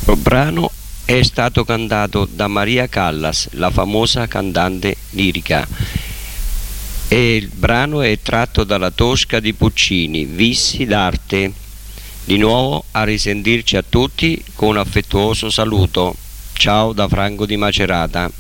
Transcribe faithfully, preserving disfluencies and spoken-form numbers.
Il brano è stato cantato da Maria Callas, la famosa cantante lirica, e il brano è tratto dalla Tosca di Puccini, Vizi d'arte. Di nuovo a risentirci a tutti con un affettuoso saluto. Ciao da Franco di Macerata.